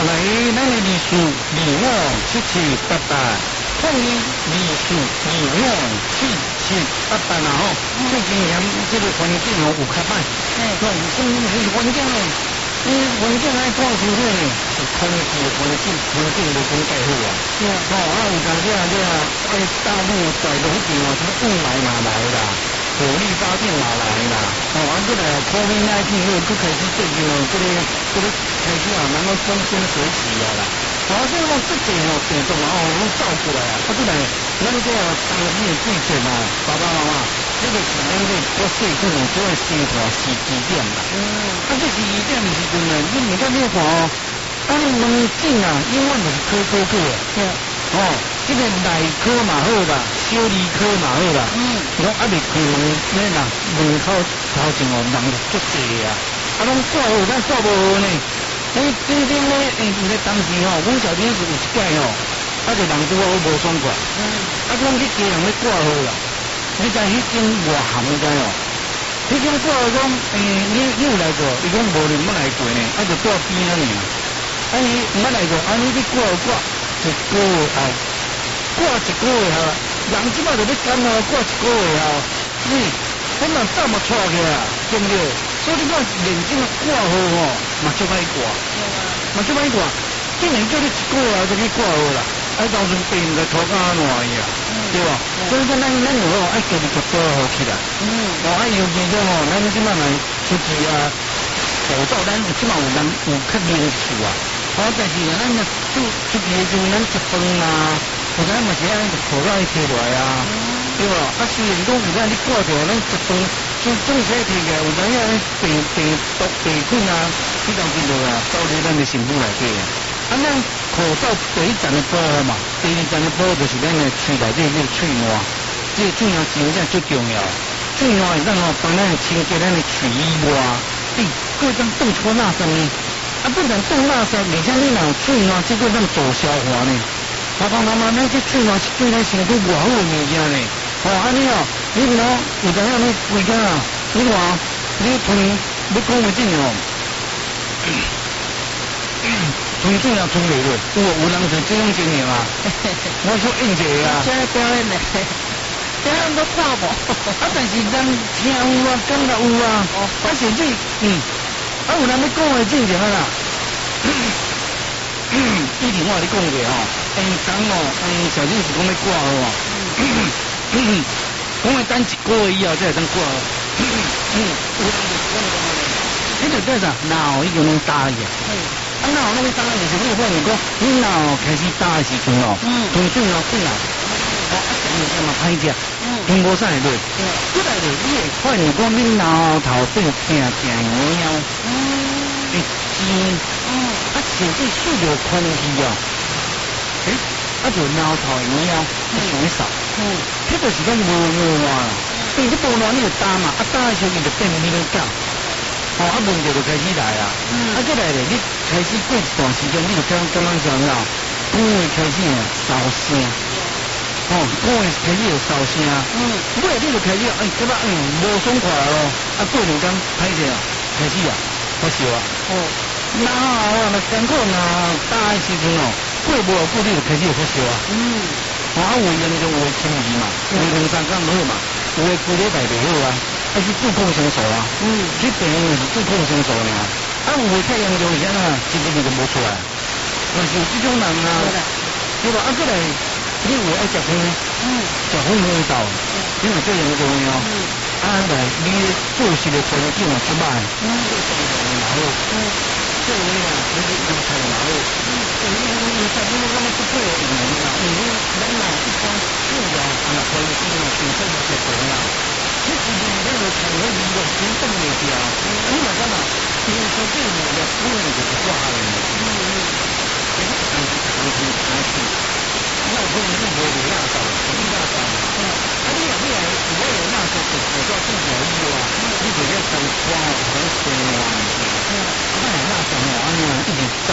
来，咱的历史257788，创意历史257788啦吼。最近嫌这个环境哦有较歹，那什么是环境呢？环境爱看清楚呢，是空气的环境就讲介好啊。有当时大陆大陆迄边哦，什么雾霾嘛来啦。火力发电嘛来啦，这个COVID-19又开始最近这个开始慢慢风生水起啦。这个这个病毒拢走过来啊，这个咱这当时的季节爸爸妈妈，这个是咱这我细菌主要生活时点啦。这时点的时阵呢，你看你看咱门诊永远就是科这个内科嘛好啦，小儿科嘛好啦，拢还没开门，门口头前人就足济啊，拢挂号，咱挂无号呢。真正呢，在当时阮小弟是有一届就人拄好无爽快，阮去家人咧挂号啦，你知迄种偌含你知迄种挂号讲，你有来过？伊讲无你毋捌来过呢，就挂边啊呢。你毋捌来过，你去挂一个月后。挂一个月后，人即摆就要干挂一个月后，咱人早嘛错去啊，对不对？所以你看认真挂号嘛足歹挂，竟然叫你一个月后就去挂号啦，到时病个头壳烂去啊，对吧？所以讲咱有爱家己去保护起来，尤其说咱即摆来出去口罩，咱即摆有人有较严肃啊，但是咱出去的时阵，咱食饭啦。有咱嘛是安尼，口罩摕落来啊，对吧？虽然讲有咱你挂着，咱一饭总是摕起来，有当时病毒病菌啊，这种病毒啊，走入咱的身体内底啊。咱口罩第一层的保护嘛，第二层的保护就是咱的喙内底这个喙膜，这个喙膜真正最重要。喙膜会让帮咱清洁咱的喙以外，各种动出垃圾呢，不但动垃圾，而且你若喙膜这个咱做消化呢。爸爸妈妈，咱这喙嘛是对咱身体偌好的物件呢。安尼你有知影你规家你看你吞要讲的这吞水吞袂落，有人就这种经验啊。我说应者啊。这表演呢，表演都看无。但是咱听有啊，感觉有啊。甚至有人要讲的正常啦。以前我跟你讲过小金是讲要挂号讲要等一个月以后才会当挂号。这就叫啥？脑已经能打去。脑那个打就是你发现讲，你脑开始打的时阵吞水进来，什么歹食，吞无啥会落。过来就你会发现讲，你脑头顶硬痒，会尖。甚至嗅到空气就挠头会痒，想要扫。这个是讲无暖啦，因为你无暖你就打嘛，打的时候你就变敏感，问题就开始来啊。过来咧，你开始过一段时间，你就感觉怎样？讲话开始烧声，讲话开始有烧声。尾你就开始觉得无爽快咯，过两天歹势开始发烧啊。然后艰苦打的时阵过无久你就开始有发烧啊。有严重有轻微嘛，有2-3天好嘛，有的几礼拜就好啊，是自控生素啊。这病是自控生素呢。有的太严重时啊，1个月就无出来。但是有这种人对吧？过来你有爱食薰，食薰味道，你嘛最严重的来你做事的环境出歹，这位你就才老，你在你那么不对的人你人一般这样环境挺正确的你自己那个才会一个真正的标，你嘛干嘛？你说这个要不然就是挂了。那我们是没有那种，没那种。你如果有那种，我叫正常医啊，你直接从光很深啊。那种一直招人喜欢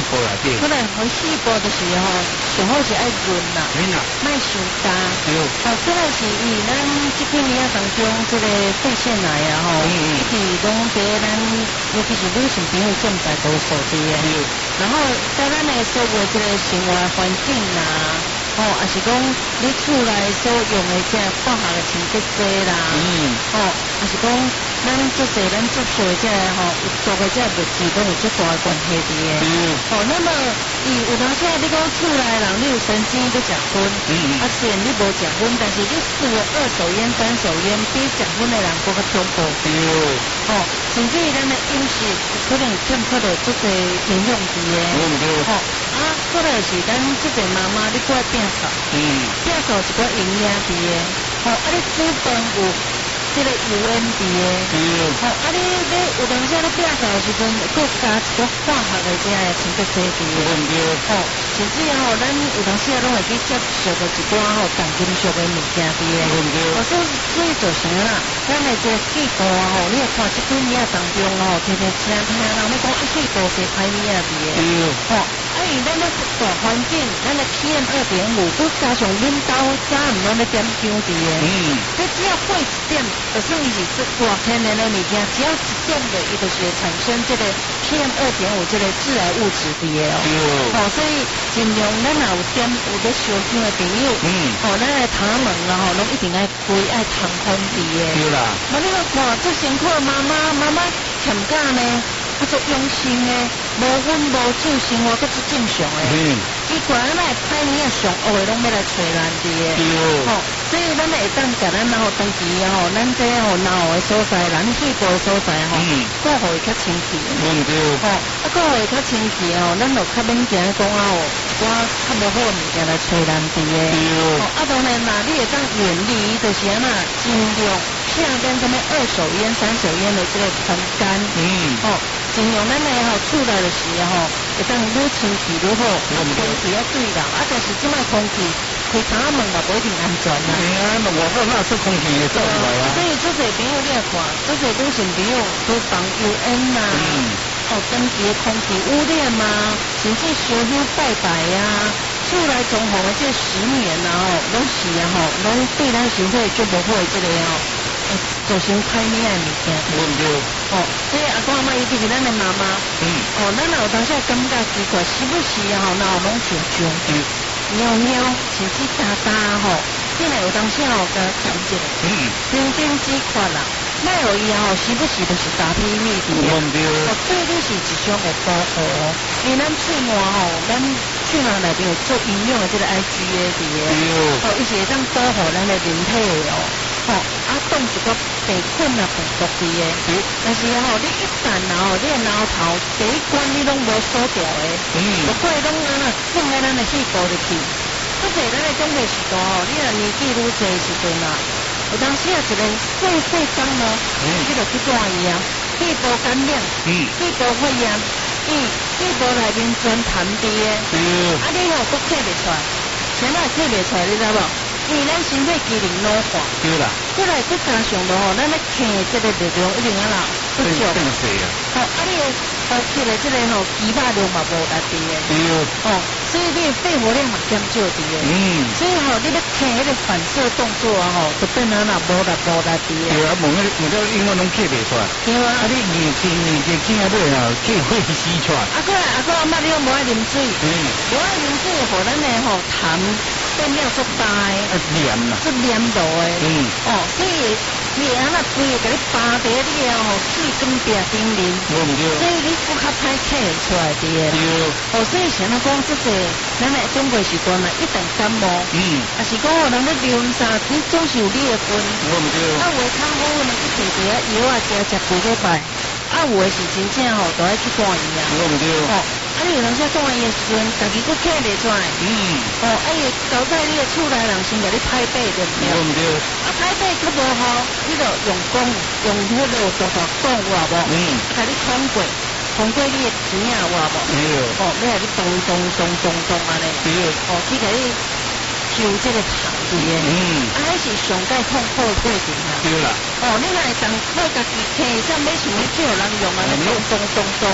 步来对。 可能好细步的时候，上好是爱润啦，卖伤干。 对。 可能是以咱这几年当中，这个肺腺癌啊吼，一直拢在咱，尤其是女性朋友正在多数的。然后在咱的所有这个生活环境啦。也是讲你厝内所用的这化学的清洁剂啦，也是讲咱做侪咱接受的这有毒的这物质，都有足大的关系伫的。那么有当时你讲厝内人你有神经要食薰，虽然你无食薰，但是你吸了二手烟、三手烟，比食薰的人更加恐怖。甚至于咱的饮食可能欠缺了足侪营养伫的。可能是咱这个妈妈你过来摒扫，摒扫一个营养伫的，你煮饭有这个油烟伫的，你有当时你摒扫的时阵，佮加一个化学的这个清洁剂伫的，甚至咱有当时拢会去接受到一寡重金属的物件伫的，所以造成啦，咱的这个气候你会看这几年当中天天听人要讲气候是歹物啊伫的，因为咱的大环境，咱的 PM2.5，佮加上领导早唔拢咧点姜伫的，这只要过一点，就算伊是大天然的物件，只要一点的，伊就是会产生这个 PM2.5这个致癌物质伫的所以尽量咱若有点有咧烧香的朋友，咱的头毛拢一定爱开爱通风伫的。对啦。你看这辛苦的妈妈欠假呢？做用心的，无阮无酒生活，佫是正常的。奇怪，咱来歹物啊，上恶的拢要来找咱伫的。所以咱会当甲咱长期咱这脑的所在，咱细胞的所在顾好伊较清气。顾好伊较清气咱就较免惊讲我较无好的物件来找咱伫的。当然啦，你会当远离，就是尽量下边什么二手烟、三手烟的这个分干。尽量咱的厝内的时会当愈清气愈好，空气要对啦。但是即摆空气开窗门嘛，无一定安全啦。 外口那出空气会走出来啊。 所以做侪朋友你也看，做侪女性朋友都防油烟啦，长期的空气污染啊，甚至烧香拜拜啊，厝内装潢的这10年拢是拢对咱身体就无好的这个造成歹物的物件。所以阿公阿妈尤其是咱的妈妈，咱有当时感觉奇怪，时不时脑拢想尿尿，甚至打真的有当时甲站一下，平均几款啦，莫互伊时不时就是打屁屁伫的，对你是一种的保护，因为咱喙膜咱喙膜内面有做营养的这个 IgA 伫的，伊是会当保护咱的人体的挡一个病菌啊病毒伫的，但是你一旦你的脑头第一关你拢无锁掉的，就过拢放在咱的细胞入去。咱的讲的是你若年纪愈济的时阵有当时一个细伤你就去住院细胞感染，细胞肺炎，细胞内面全痰伫的，你都看袂出来，谁也看袂出来，你知无？因为咱身体机能老化， 对啦， 再来再加上咱咧吸这个力量一定不足，你呼吸的这个肌肉量嘛无力伫的，所以你肺活量嘛减少伫的，所以你咧吸迄个反射动作就变无力伫的。 对啊，问到永远拢吸袂出来。 对啊， 你年轻起来尾吸会死出来。 过来阿公阿妈，你拢无爱啉水，无爱啉水，互咱的痰变了足大的， 黏啦， 足黏度的，所以你规个甲你扒伫你的气管壁顶面，所以你更较歹吸出来的。所以像讲这些，咱的中国时段一旦感冒，也是讲人咧流3天总是有裂痕，有的康复呢去摕一下药食几礼拜，有的是真正都爱去住院你有当时住院的时阵，家己佫吸袂出来，交代你的厝内人先甲你拍背对不对？拍背佫无好，你就用迄个大管有无？甲你通过你的钱有无？你甲你咚安尼，去甲你抽这个痰伫的，迄是上界痛苦的过程对啦。你若会当靠家己吸，才要想要叫人用安尼咚。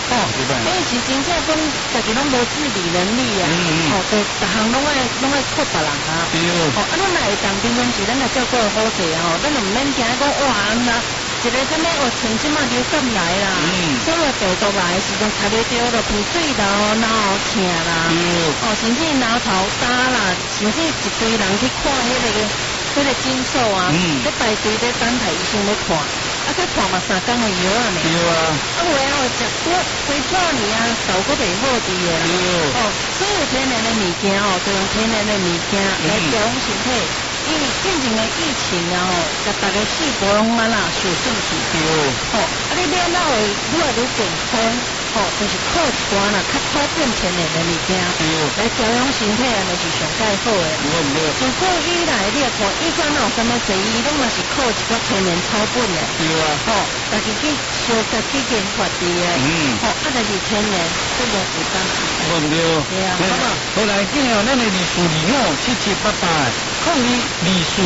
哦，迄是真正讲家己拢无自理能力啊，哦，对，逐项拢爱靠别人啊，哦，啊，咱若会当平常时咱来照顾好势啊，吼，咱就毋免惊讲哇，那一个什么哦，像即马流感来啦，所有病毒来的时阵，擦着着就鼻水啦，脑疼啦，哦，甚至脑潮打啦，甚至一堆人去看迄个诊所啊，咧排队咧等待医生咧看，啊，佮看嘛3工的药啊呢，啊，有诶哦，食几半年啊，豆佫袂好滴诶啦，哦，所有天然的物件哦，就用天然的物件来调养身体。因为近前的疫情啊吼，甲大家细胞拢啊啦受损去，吼，啊你了后会愈来愈健康，吼，就是靠一寡啦较靠近天然的物件，来调养身体啊，就是上介好诶。自古以来你来看，医生哪有啥物西医，拢嘛是靠一个天然草本诶，吼，家己去小家己研发的诶，吼，啊就是天然，都无负担。 对啊，好来，今日咱的历史257788，抗议历史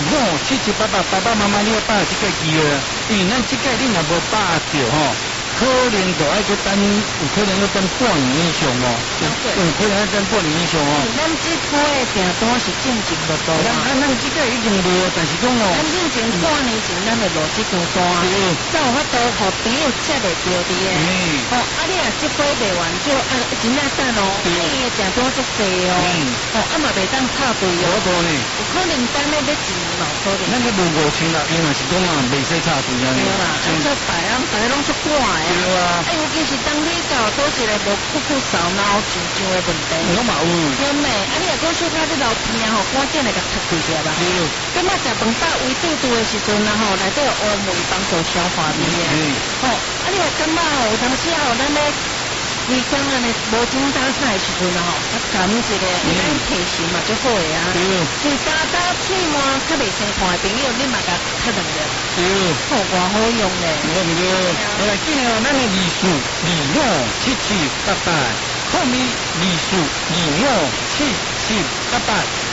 257788，爸爸妈妈你要把这个记了，因为咱这个你若无把着吼，可能就爱去等，有可能要等半年以上哦，有可能要等半年以上哦。 咱这波的订单是进前就多啊， 咱这个已经落，但是讲哦， 咱进前半年前咱就落这张单，才有法度互朋友接得着的诶。哦，啊你若这波卖完就啊真正等哦，伊的订单足细哦，哦啊嘛袂当插队哦，有可能等咧要1年嘛可能。 咱个无5000啦，伊若是讲啊，袂使插队啊。 对啦，啊这大家拢足赶诶。对啊。啊尤其是当你到倒一个无酷扫脑上上的问题。 我嘛有。 对咩？啊你若讲小可你流鼻啊吼，赶紧来甲插队者吧。今仔食饭饱胃肚肚的时阵啊吼，内底有乌梅帮助消化味诶。吼，啊你若感觉吼，有当时吼，咱咧胃肠安尼无精打采的时阵啊吼，啊含一个，咱提神嘛就好诶啊。嘴巴打喙沫较袂生痰的朋友，你嘛甲吸两粒。好偌好用咧。 好来，今日咱的历史257788，后面历史257788。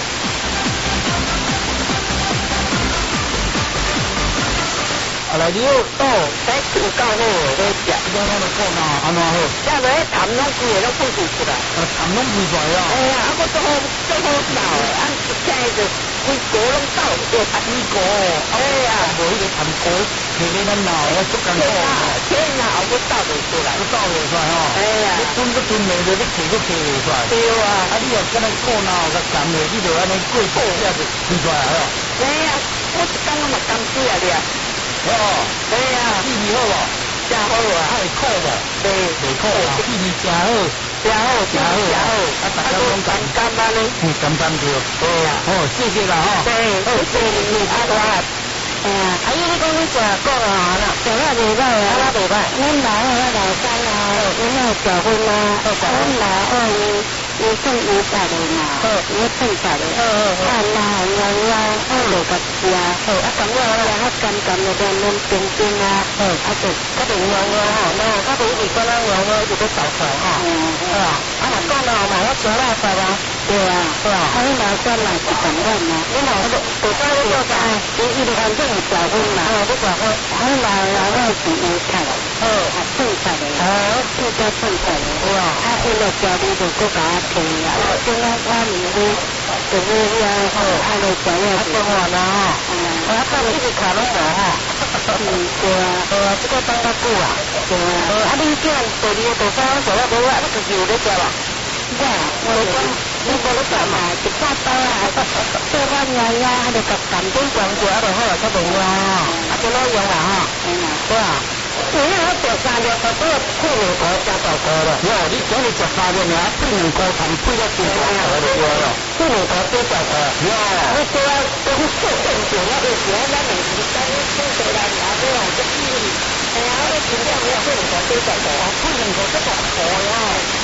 啊来，你好， 这有够好，你食， 你讲的够孬，安怎好？ 食落去痰拢规个拢吐出来。 痰拢吐出来啊！ 哎呀，啊，我做好扫的，啊，一听就规锅拢倒，就痰锅。哎呀， 无迄个痰锅，摕咧咱脑，足艰苦。 天哪，我倒袂出来， 倒袂出来吼。 哎呀， 你吞个吞袂着，你摕个摕袂出来。 对啊， 啊，你若敢若够孬，甲干咧，你就安尼过步下就吐出来了。 哎呀，我一工我嘛干水啊你啊。 哦， 对呀， 脾气好无？ 真好啊， 会苦无？ 对， 袂苦啊，脾气真好， 真好，真好， 啊，大家拢干干嘛呢？ 干着。 对呀， 哦，谢谢啦哈。 对，谢谢你啊，我。哎呀，阿姨你讲你食够了啦，食了袂歹啊，啊袂歹。阮老啊老三啊，阮要结婚啊，阮老二伊算伊大的嘛，伊算大的，啊老娘啊，我就甲食，啊感觉啊甘甘的凉凉冰冰啊，啊就较袂凉啊吼，那较袂伊讲咱凉啊就要倒出来吼，啊若讲了嘛，我吃了饭啊，对啊，啊阮老三嘛是同款嘛，阮老大家你做啥？伊就反正有结婚嘛，你结婚，阮老二是伊出来，啊算出来，算叫算出来，啊伊就家己就搁甲我拼啊，今仔我明天就要呀，啊就食了就完啦吼，啊到一直卡拢无吼，对啊，这个等较久啊，对啊，啊你既然第二个第三个做了无啊，你自己有咧食无？呀，我讲你无咧食嘛，一百包啊，做我娘呀，就甲淡水光过啊就好啊，较袂坏吼，啊就攞用啦吼，对啊。你那我食3粒，我做配两个加豆糕了。 哟，你今日食3粒尔，配2个汤，配了2个就对了。 配2个加豆糕。哟，你说都是做正经那个时候，咱每时3日做出来拿对啦，这屁。哎呀，我今天我配2个加豆糕，配2个这个好呀。